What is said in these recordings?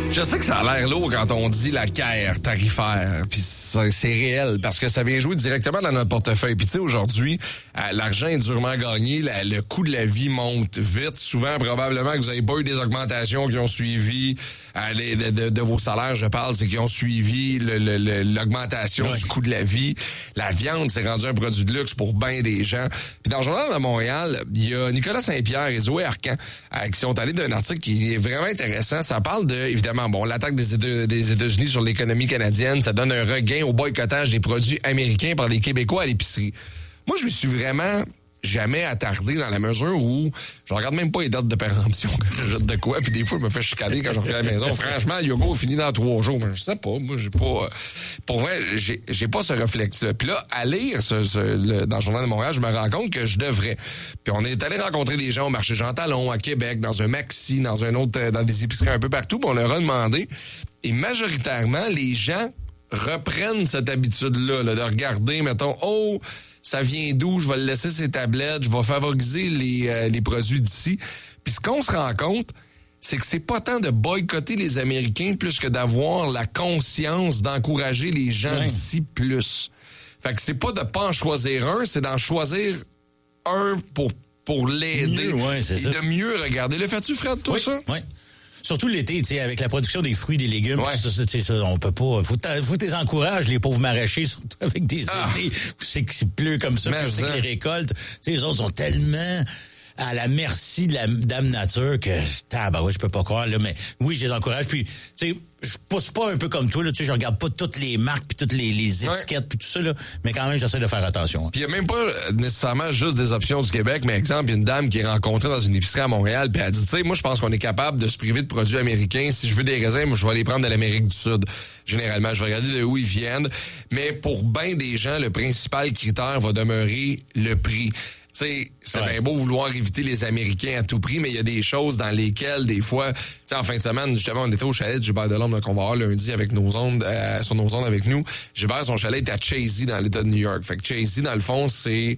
Je sais que ça a l'air lourd quand on dit la guerre tarifaire, puis c'est réel, parce que ça vient jouer directement dans notre portefeuille. Puis tu sais, aujourd'hui, l'argent est durement gagné, le coût de la vie monte vite. Souvent, probablement que vous avez pas eu des augmentations qui ont suivi de vos salaires, je parle, c'est qui ont suivi l'augmentation du coût de la vie. La viande, c'est rendu un produit de luxe pour bien des gens. Puis dans le Journal de Montréal, il y a Nicolas Saint-Pierre et Zoé Arcan qui sont allés d'un article qui est vraiment intéressant. Ça parle de, évidemment, l'attaque des États-Unis sur l'économie canadienne, ça donne un regain au boycottage des produits américains par les Québécois à l'épicerie. Moi, je me suis vraiment jamais attardé dans la mesure où je regarde même pas les dates de péremption quand je jette de quoi, puis des fois, je me fais chicaner quand je reviens à la maison. Franchement, le yogourt finit dans 3 jours. Mais je sais pas, moi, j'ai pas... Pour vrai, j'ai pas ce réflexe-là. Puis là, à lire dans le Journal de Montréal, je me rends compte que je devrais. Puis on est allé rencontrer des gens au marché Jean Talon, à Québec, dans un Maxi, dans un autre, dans des épiceries un peu partout, puis on leur a demandé. Et majoritairement, les gens reprennent cette habitude-là, là, de regarder, mettons, ça vient d'où, je vais le laisser ses tablettes, je vais favoriser les produits d'ici. Puis ce qu'on se rend compte, c'est que c'est pas tant de boycotter les Américains plus que d'avoir la conscience d'encourager les gens d'ici plus. Fait que c'est pas de pas en choisir un, c'est d'en choisir un pour l'aider. C'est ça. De mieux regarder. Le fais-tu, Fred, toi, ça? Oui. Surtout l'été, tu sais, avec la production des fruits, des légumes, ça, on peut pas. Faut les encourager, les pauvres maraîchers, surtout avec des étés où c'est que c'est pleut comme ça, puis c'est que les récoltes. Tu sais, les autres sont tellement à la merci de la dame nature que je peux pas croire là, mais oui, je les encourage. Puis, tu sais, je pousse pas un peu comme toi là, tu sais, je regarde pas toutes les marques puis toutes les étiquettes puis tout ça là, mais quand même j'essaie de faire attention. Puis il y a même pas nécessairement juste des options du Québec, mais exemple, il y a une dame qui est rencontrée dans une épicerie à Montréal, puis elle dit, tu sais, moi je pense qu'on est capable de se priver de produits américains. Si je veux des raisins, moi je vais les prendre de l'Amérique du Sud. Généralement, je vais regarder de où ils viennent, mais pour bien des gens, le principal critère va demeurer le prix. Tu sais, c'est bien beau vouloir éviter les Américains à tout prix, mais il y a des choses dans lesquelles, des fois, tu sais, en fin de semaine, justement, on était au chalet de Gilbert Delorme, qu'on va avoir lundi avec nos ondes, sur nos ondes avec nous. Gilbert, son chalet est à Chazy, dans l'État de New York. Fait que Chazy, dans le fond, c'est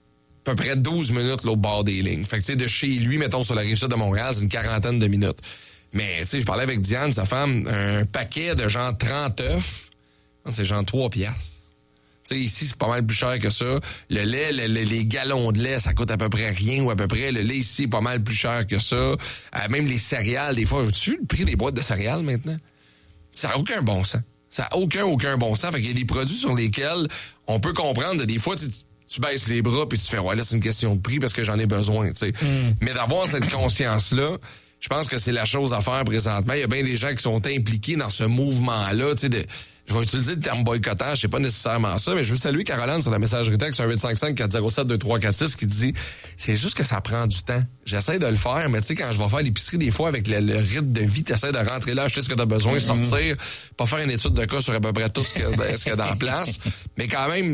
à peu près 12 minutes, l'autre bord des lignes. Fait que, tu sais, de chez lui, mettons, sur la rive sud de Montréal, c'est une 40aine de minutes. Mais, tu sais, je parlais avec Diane, sa femme, un paquet de genre 30 œufs, c'est genre 3 piastres. Tu sais, ici, c'est pas mal plus cher que ça. Le lait, les gallons de lait, ça coûte à peu près rien ou à peu près. Le lait ici est pas mal plus cher que ça. Même les céréales, des fois, tu vois le prix des boîtes de céréales maintenant? Ça n'a aucun bon sens. Ça n'a aucun bon sens. Fait qu'il y a des produits sur lesquels on peut comprendre. Des fois, tu baisses les bras puis tu fais, ouais, là, c'est une question de prix parce que j'en ai besoin, tu sais. Mais d'avoir cette conscience-là, je pense que c'est la chose à faire présentement. Il y a bien des gens qui sont impliqués dans ce mouvement-là, tu sais, je vais utiliser le terme boycottage, c'est pas nécessairement ça, mais je veux saluer Caroline sur la messagerie texte 1-855-407-2346 qui dit « C'est juste que ça prend du temps. J'essaie de le faire, mais tu sais, quand je vais faire l'épicerie, des fois, avec le rythme de vie, tu essaies de rentrer là, acheter ce que tu as besoin, sortir, pas faire une étude de cas sur à peu près tout ce qu'il y a dans la place. Mais quand même,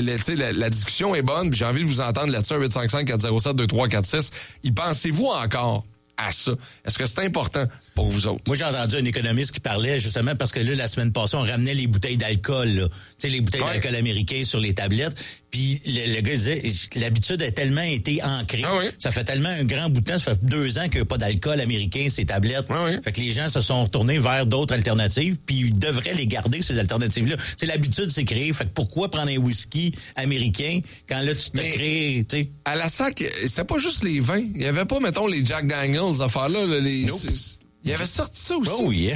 la discussion est bonne, puis j'ai envie de vous entendre là-dessus, 1-855-407-2346. Y pensez-vous encore à ça? Est-ce que c'est important pour vous autres? Moi, j'ai entendu un économiste qui parlait justement parce que là, la semaine passée, on ramenait les bouteilles d'alcool, là. Tu sais, les bouteilles d'alcool américains sur les tablettes. Puis le gars disait, l'habitude a tellement été ancrée. Ça fait tellement un grand bout de temps, ça fait 2 ans qu'il n'y a pas d'alcool américain, ces tablettes. Fait que les gens se sont retournés vers d'autres alternatives, puis ils devraient les garder, ces alternatives-là. Tu sais, l'habitude s'est créée. Fait que pourquoi prendre un whisky américain quand là, tu te crées, tu sais? À la SAC, c'est pas juste les vins. Il y avait pas, mettons, les Jack Daniels, ces affaires-là, il y avait sorti ça aussi. Oh yeah.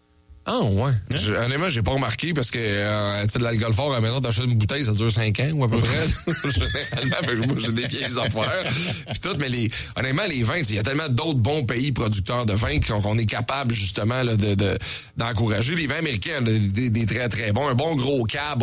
Ah ouais. Honnêtement, j'ai pas remarqué parce que tu sais, de l'alcool fort à la maison, t'achètes une bouteille, ça dure 5 ans ou à peu près. Généralement, moi j'ai des vieilles affaires. Puis tout, mais honnêtement, les vins, il y a tellement d'autres bons pays producteurs de vins qu'on est capable justement là, d'encourager. Les vins américains, des très très bons, un bon gros cab.